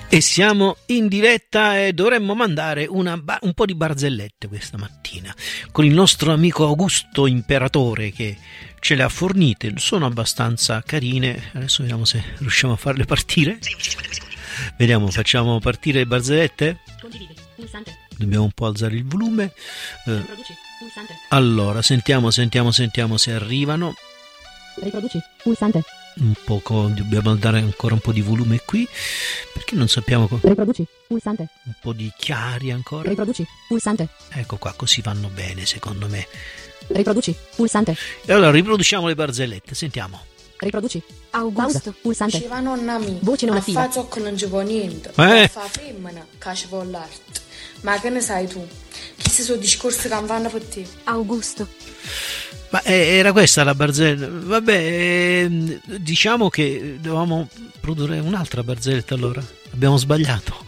E siamo in diretta e dovremmo mandare un po' di barzellette questa mattina con il nostro amico Augusto Imperatore che ce le ha fornite, sono abbastanza carine. Adesso vediamo se riusciamo a farle partire. Vediamo, facciamo partire le barzellette. Dobbiamo un po' alzare il volume. Allora, sentiamo se arrivano. Riproduci, pulsante. Un poco, dobbiamo dare ancora un po' di volume qui perché non sappiamo. Riproduci, pulsante. Un po' di chiari ancora. Riproduci, pulsante. Ecco qua, così vanno bene secondo me. Riproduci, pulsante. E allora riproduciamo le barzellette, sentiamo. Riproduci. Augusto, pausa, pulsante. ci va nonna mia. Voce non a attiva. fa ciò che non ci può niente. Eh. Fa femmina, che ci vuole l'arte. Ma che ne sai tu? Chi si sono discorsi che vanno per te? Augusto. Ma era questa la barzelletta? Vabbè, diciamo che dovevamo produrre un'altra barzelletta allora. Abbiamo sbagliato.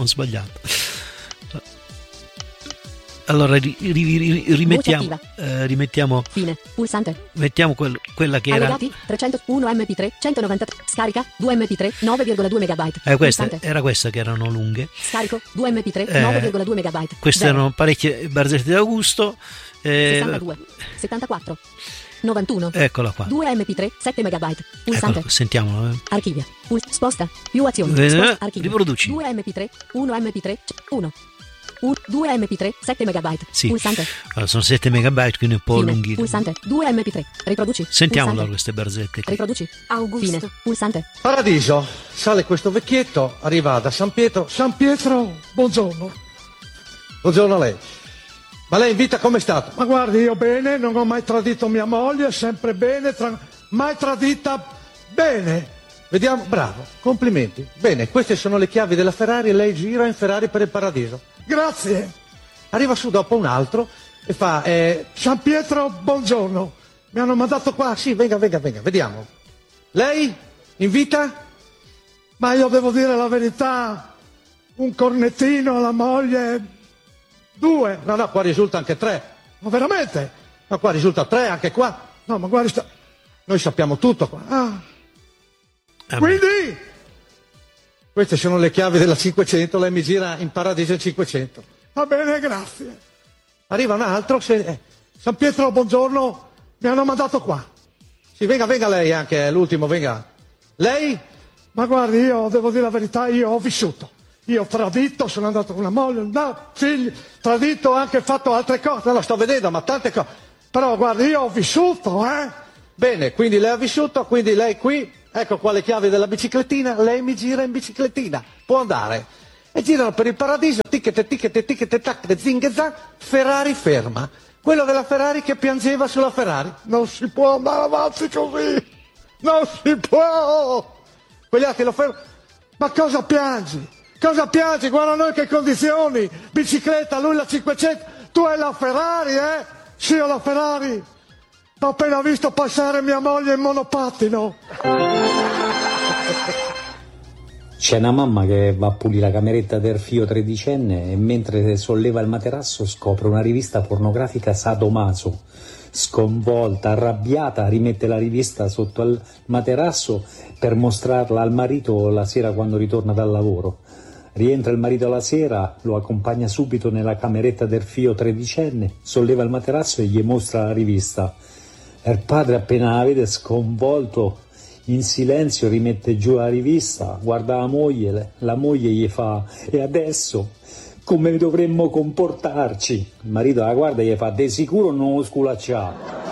Allora rimettiamo. Fine, pulsante. Mettiamo quella che era. Allegati 301 MP3, 193. Scarica 2 MP3, 9,2 megabyte. Era questa che erano lunghe. Scarico 2 MP3, 9,2 megabyte. Queste erano parecchie barzellette di Augusto. 62, 74, 91. Eccola qua. 2 MP3, 7 megabyte. Pulsante. Ecco, sentiamolo. Archivia. Sposta. Più azioni. Sposta. Archivia. Riproduci. 2 MP3, 1 MP3, 1. 2 MP3, 7 megabyte. Sì. Pulsante. Allora, sono 7 megabyte, quindi un po' Fine. lunghi. Pulsante. 2 MP3. Riproduci. Sentiamo Pulsante. allora queste barzellette. Riproduci. Augusto. Fine. Pulsante. Paradiso, sale questo vecchietto, arriva da San Pietro. San Pietro, buongiorno. Buongiorno a lei. Ma lei in vita com'è stato? Ma guardi, io bene, non ho mai tradito mia moglie, sempre bene, mai tradita bene. Vediamo, bravo, complimenti. Bene, queste sono le chiavi della Ferrari e lei gira in Ferrari per il paradiso. Grazie. Arriva su dopo un altro e fa, San Pietro, buongiorno. Mi hanno mandato qua, sì, venga, vediamo. Lei in vita? Ma io devo dire la verità, un cornettino alla moglie, 2. No, qua risulta anche 3. Ma veramente? Ma qua risulta 3 anche qua. No, ma guardi, noi sappiamo tutto qua. Quindi, queste sono le chiavi della 500, lei mi gira in paradiso in 500. Va bene, grazie. Arriva un altro, San Pietro, buongiorno, mi hanno mandato qua. Sì, venga lei anche, l'ultimo, venga. Lei? Ma guardi, io devo dire la verità, io ho vissuto. Io ho tradito, sono andato con una moglie, no, figli, tradito, ho anche fatto altre cose, non la sto vedendo, ma tante cose. Però guardi, io ho vissuto, Bene, quindi lei ha vissuto, quindi lei qui, ecco qua le chiavi della biciclettina, lei mi gira in biciclettina, può andare. E girano per il paradiso, ticchete, tac, zinghe, Ferrari ferma. Quello della Ferrari che piangeva sulla Ferrari. Non si può andare avanti così, non si può. Quegli altri lo fermano. Ma cosa piangi? Cosa piangi? Guarda noi che condizioni! Bicicletta, lui la 500, tu hai la Ferrari, Sì, ho la Ferrari. Ho appena visto passare mia moglie in monopattino. C'è una mamma che va a pulire la cameretta del figlio tredicenne e mentre solleva il materasso scopre una rivista pornografica sadomaso. Sconvolta, arrabbiata, rimette la rivista sotto al materasso per mostrarla al marito la sera quando ritorna dal lavoro. Rientra il marito la sera, lo accompagna subito nella cameretta del figlio tredicenne, solleva il materasso e gli mostra la rivista. Il padre, appena la vede, sconvolto, in silenzio rimette giù la rivista, guarda la moglie gli fa: e adesso come dovremmo comportarci? Il marito la guarda e gli fa: de sicuro non lo sculaccià.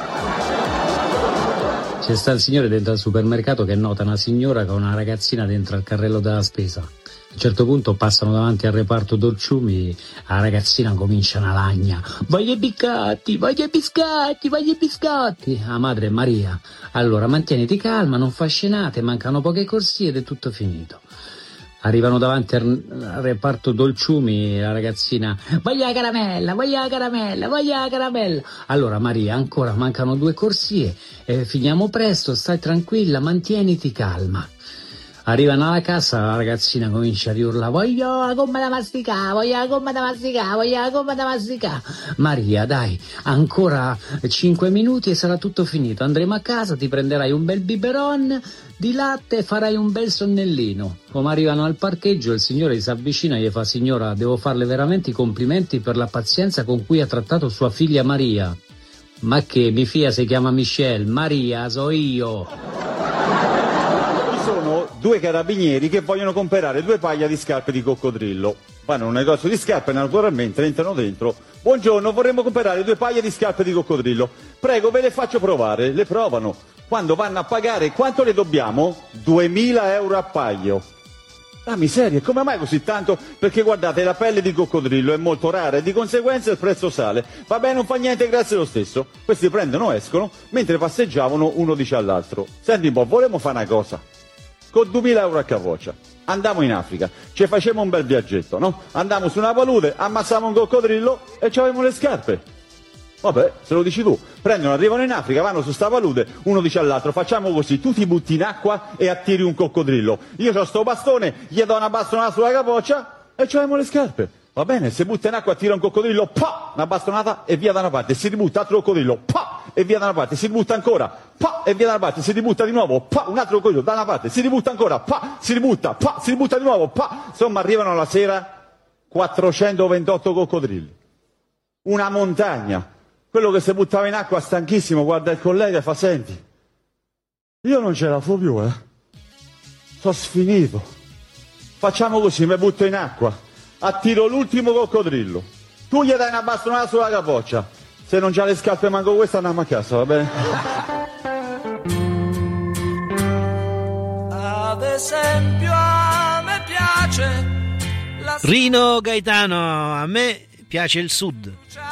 C'è sta il signore dentro al supermercato che nota una signora con una ragazzina dentro al carrello della spesa. A un certo punto passano davanti al reparto dolciumi, la ragazzina comincia una lagna: voglio i biscotti, voglio i biscotti, voglio i biscotti. La madre è Maria: allora mantieniti calma, non fa scenate, mancano poche corsie ed è tutto finito. Arrivano davanti al reparto dolciumi, la ragazzina: voglio la caramella, voglio la caramella, voglio la caramella. Allora Maria: ancora mancano 2 corsie, finiamo presto, stai tranquilla, mantieniti calma. Arrivano alla casa, la ragazzina comincia a urlare: voglio la gomma da masticare, voglio la gomma da masticare, voglio la gomma da masticare. Maria, dai, ancora 5 minuti e sarà tutto finito. Andremo a casa, ti prenderai un bel biberon di latte e farai un bel sonnellino. Come arrivano al parcheggio, il signore si avvicina e gli fa: signora, devo farle veramente i complimenti per la pazienza con cui ha trattato sua figlia Maria. Ma che, mia figlia si chiama Michelle, Maria so io. Ci sono 2 carabinieri che vogliono comprare 2 paia di scarpe di coccodrillo. Vanno a un negozio di scarpe, naturalmente entrano dentro. Buongiorno, vorremmo comprare 2 paia di scarpe di coccodrillo. Prego, ve le faccio provare. Le provano. Quando vanno a pagare, quanto le dobbiamo? 2.000 euro a paio. Ah, miseria, come mai così tanto? Perché guardate, la pelle di coccodrillo è molto rara e di conseguenza il prezzo sale. Vabbè, non fa niente, grazie lo stesso. Questi prendono, escono, mentre passeggiavano uno dice all'altro: senti un po', vorremmo fare una cosa. Con 2.000 euro a capoccia andiamo in Africa, ci facciamo un bel viaggetto, no? Andiamo su una palude, ammazzamo un coccodrillo e ci avevamo le scarpe. Vabbè, se lo dici tu. Prendono, arrivano in Africa, vanno su sta palude, uno dice all'altro: facciamo così, tu ti butti in acqua e attiri un coccodrillo. Io c'ho sto bastone, gli do una bastonata sulla capoccia e ci abbiamo le scarpe. Va bene, se butta in acqua, attira un coccodrillo, pa! Una bastonata e via da una parte, si ributta, altro coccodrillo, pa! E via da una parte, si ributta ancora, pa! E via da una parte, si ributta di nuovo, pa! Un altro coccodrillo, da una parte, si ributta ancora, pa! Si ributta, pa! Si ributta di nuovo, pa! Insomma, arrivano alla sera 428 coccodrilli. Una montagna. Quello che si buttava in acqua stanchissimo guarda il collega e fa: senti, io non ce la fo più, sono sfinito. Facciamo così, mi butto in acqua, attiro l'ultimo coccodrillo, tu gli dai una bastonata sulla capoccia, se non c'ha le scarpe manco questa andiamo a casa, va bene? Ad esempio a me piace Rino Gaetano, a me piace il sud.